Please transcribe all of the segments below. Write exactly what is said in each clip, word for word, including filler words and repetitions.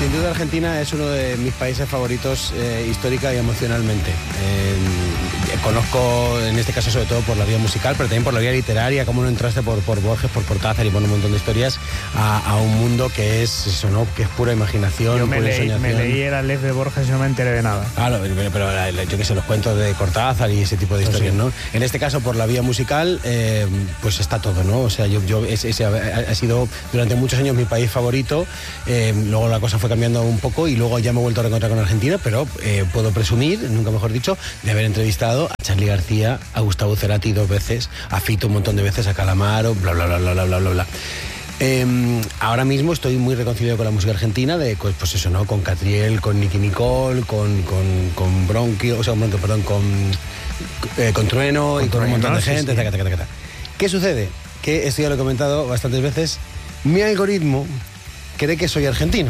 Sin duda Argentina es uno de mis países favoritos eh, histórica y emocionalmente. Eh, conozco en este caso sobre todo por la vía musical, pero también por la vía literaria, cómo no entraste por, por Borges, por Cortázar y por un montón de historias a, a un mundo que es eso, ¿no? Que es pura imaginación, yo me pura leí, soñación. me leí el Aleph de Borges y no me enteré de nada. Claro, pero, pero yo que sé, los cuentos de Cortázar y ese tipo de historias, ¿no? En este caso, por la vía musical, eh, pues está todo, ¿no? O sea, yo, yo ese, ese ha, ha sido durante muchos años mi país favorito. Eh, luego la cosa fue cambiando un poco y luego ya me he vuelto a reencontrar con Argentina, pero eh, puedo presumir, nunca mejor dicho, de haber entrevistado a Charly García, a Gustavo Cerati dos veces, a Fito un montón de veces, a Calamaro, bla, bla, bla, bla, bla, bla, bla, bla. Eh, ahora mismo estoy muy reconciliado con la música argentina, de pues, pues eso, ¿no? Con Catriel, con Nicky Nicole, con, con, con Bronquio, o sea, Bronquio, perdón, con, eh, con Trueno con y con Trueno, un montón de gente. Sí, sí. Taca, taca, taca, taca. ¿Qué sucede? Que esto ya lo he comentado bastantes veces. Mi algoritmo cree que soy argentino.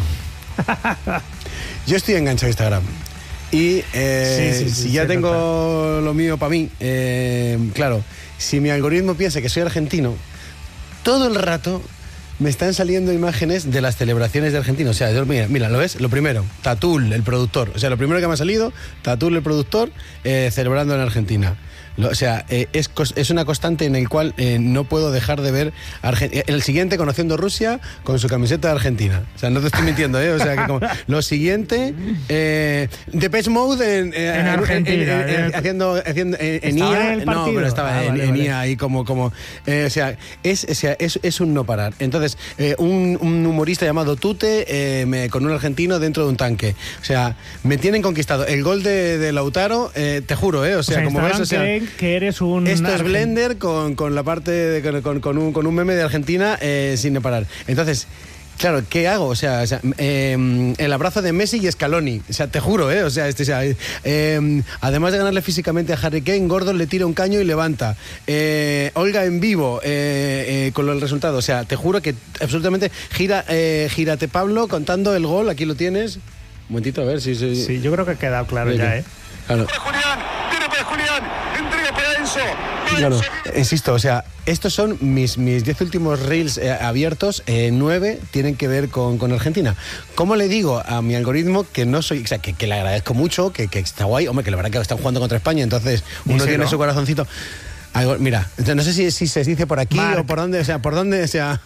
Yo estoy enganchado a Instagram. Y eh, sí, sí, sí, si ya tengo nota. Lo mío para mí, eh, claro, si mi algoritmo piensa que soy argentino, todo el rato me están saliendo imágenes de las celebraciones de Argentina. O sea, yo, mira, mira, ¿lo ves? Lo primero, Tatul, el productor. O sea, lo primero que me ha salido, Tatul, el productor, eh, celebrando en Argentina. O sea, eh, es, es una constante en el cual eh, no puedo dejar de ver Argen- el siguiente conociendo Rusia con su camiseta de Argentina. O sea, no te estoy mintiendo, ¿eh? O sea, que como lo siguiente, eh, Depeche Mode en, eh, en Argentina, en, en, en, haciendo, haciendo en, en I A, en no, pero estaba ah, en, vale, en vale. I A ahí como, como eh, o sea, es, o sea, es, es un no parar. Entonces, eh, un, un humorista llamado Tute eh, me, con un argentino dentro de un tanque. O sea, me tienen conquistado. El gol de, de Lautaro, eh, te juro, ¿eh? O sea, o sea como ves, o sea, creen que eres un esto es argent... Blender con, con la parte de, con, con, un, con un meme de Argentina eh, sin parar. Entonces, claro, ¿qué hago? O sea, o sea eh, el abrazo de Messi y Scaloni. O sea, te juro, ¿eh? O sea, este, o sea eh, además de ganarle físicamente a Harry Kane, Gordon le tira un caño y levanta. Eh, Olga en vivo eh, eh, con el resultado. O sea, te juro que absolutamente gira, eh, gírate Pablo contando el gol. Aquí lo tienes. Un momentito, a ver si... si... Sí, yo creo que ha quedado claro Oye, ya, ¿eh? Claro. Julián, tiene para Julián, entrega para Enzo. Claro, insisto, o sea, estos son mis mis diez últimos reels eh, abiertos, eh, nueve tienen que ver con, con Argentina. ¿Cómo le digo a mi algoritmo que no soy, o sea, que, que le agradezco mucho, que, que está guay, hombre, que la verdad que están jugando contra España, entonces uno Díselo. tiene su corazoncito. Algo, mira, no sé si, si se dice por aquí Marc. o por dónde, o sea, por dónde, o sea,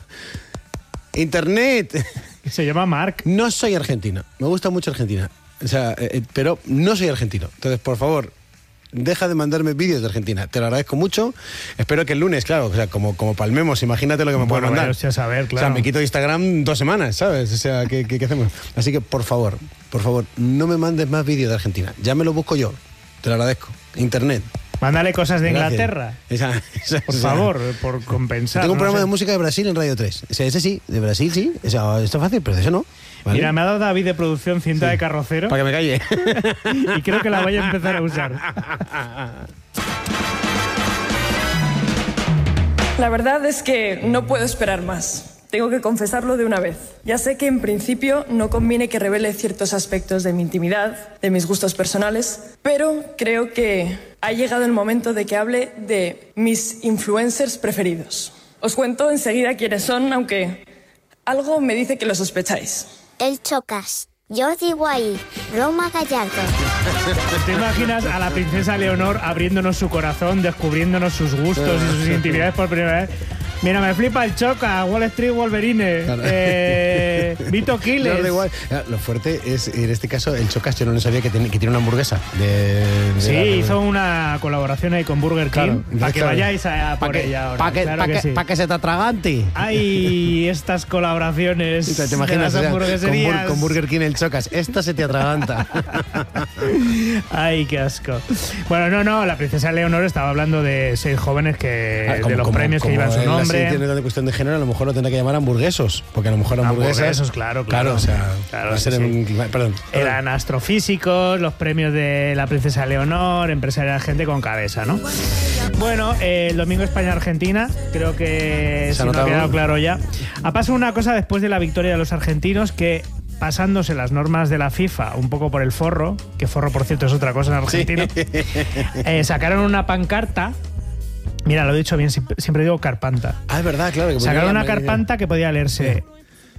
Internet. Se llama Marc. No soy argentino, me gusta mucho Argentina, o sea, eh, pero no soy argentino, entonces, por favor, deja de mandarme vídeos de Argentina. Te lo agradezco mucho. Espero que el lunes, claro, o sea, como, como palmemos, imagínate lo que me Bueno, pueden mandar. vaya, a ver, claro. O sea, me quito Instagram dos semanas, ¿sabes? O sea, ¿qué, qué, qué hacemos? Así que, por favor, por favor, no me mandes más vídeos de Argentina. Ya me lo busco yo. Te lo agradezco. Internet. Mándale cosas de Gracias. Inglaterra. Esa, esa, Por esa. favor, por compensar. Tengo un no programa sé. de música de Brasil en Radio tres. O sea, ese sí, de Brasil sí. O sea, esto es fácil, pero de eso no. ¿Vale? Mira, me ha dado David de producción cinta Sí. de carrocero. Para que me calle. Y creo que la voy a empezar a usar. La verdad es que no puedo esperar más. Tengo que confesarlo de una vez. Ya sé que en principio no conviene que revele ciertos aspectos de mi intimidad, de mis gustos personales, pero creo que ha llegado el momento de que hable de mis influencers preferidos. Os cuento enseguida quiénes son, aunque algo me dice que lo sospecháis. El Chocas. Jordi Guay. Roma Gallardo. ¿Te imaginas a la princesa Leonor abriéndonos su corazón, descubriéndonos sus gustos y sus intimidades por primera vez? Mira, me flipa el Choca, Wall Street Wolverine, Claro. eh, Vito Quiles. No, da igual. Lo fuerte es, en este caso, el Chocas, yo no sabía que, tiene, que tiene una hamburguesa. De, de Sí, la- hizo una colaboración ahí con Burger King, Claro, para que claro. vayáis a, a por Pa' que, ella ahora. pa' que, claro pa' que que- sí. pa' que se te atragante. Ay, estas colaboraciones ¿Te, te de imaginas? las O sea, con, hamburgueserías. Bur- con Burger King el Chocas. Esta se te atraganta. Ay, qué asco. Bueno, no, no, la princesa Leonor estaba hablando de seis jóvenes que Ah, como- de los como- premios que como llevan su él así nombre. tiene de cuestión de género, a lo mejor lo tendrá que llamar hamburguesos. Porque a lo mejor hamburguesas. Hamburguesos, claro, claro. o sea, Claro, va a ser sí, en- perdón. Eran astrofísicos, los premios de la princesa Leonor, empresarial, gente con cabeza, ¿no? Bueno, eh, el domingo España-Argentina, creo que Se si ha no ha notado. quedado claro ya. Ha pasado una cosa después de la victoria de los argentinos que, pasándose las normas de la FIFA un poco por el forro, que forro, por cierto, es otra cosa en Argentina, eh, sacaron una pancarta. Mira, lo he dicho bien, siempre, siempre digo carpanta. Ah, es verdad, claro. Que Sacaron ponía una la- carpanta que podía leerse: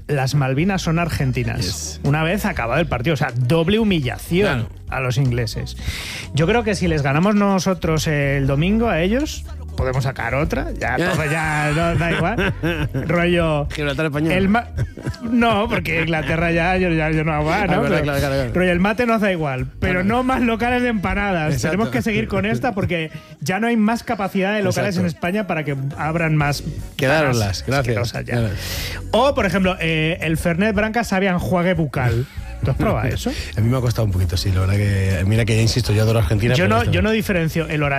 las Malvinas son argentinas. Yes. Una vez acabado el partido, o sea, doble humillación claro. a los ingleses. Yo creo que si les ganamos nosotros el domingo a ellos, podemos sacar otra, ya todo ya no, da igual. Rollo Gibraltar español. El ma- no, porque Inglaterra ya yo, ya, yo no hago, ¿no? Ah, claro, claro, claro. Rollo el mate nos da igual, pero claro. no más locales de empanadas. Exacto. Tenemos que seguir con esta porque ya no hay más capacidad de locales Exacto. en España para que abran más. Quedároslas, gracias. Gracias. O, por ejemplo, eh, el Fernet Branca sabe a enjuague bucal. ¿Tú has probado eso? A mí me ha costado un poquito, sí, la verdad que... Mira que ya insisto, yo adoro Argentina. Yo no, pero yo no diferencio el horario.